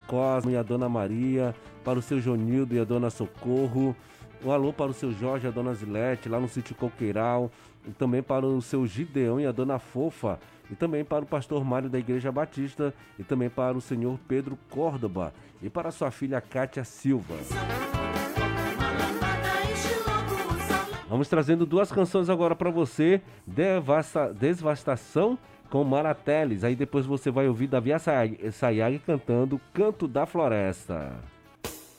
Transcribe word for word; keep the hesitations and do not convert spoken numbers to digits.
Cosmo e a Dona Maria, para o seu Jonildo e a Dona Socorro, um alô para o seu Jorge e a Dona Zilete, lá no sítio Coqueiral, e também para o seu Gideão e a Dona Fofa, e também para o pastor Mário da Igreja Batista, e também para o senhor Pedro Córdoba, e para sua filha Cátia Silva. Vamos trazendo duas canções agora para você, Devasta, Devastação com Marateles, aí depois você vai ouvir Davi Sayag cantando Canto da Floresta.